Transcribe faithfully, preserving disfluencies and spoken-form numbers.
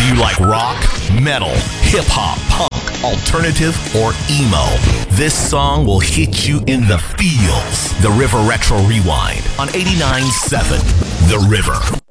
you like rock, metal, hip-hop, punk, alternative, or emo, this song will hit you in the feels. The River Retro Rewind on eighty-nine point seven The River.